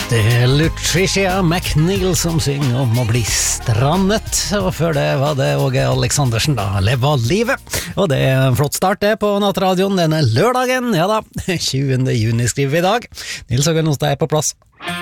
Det er Lutricia McNeil som synger om å bli strandet, og før det var det Åge Aleksandersen da, Leva livet. Og det er en flott start det på Nattradioen denne lørdagen, ja da, 20. juni skriver vi i dag. Nils Åge Nostad er på plass.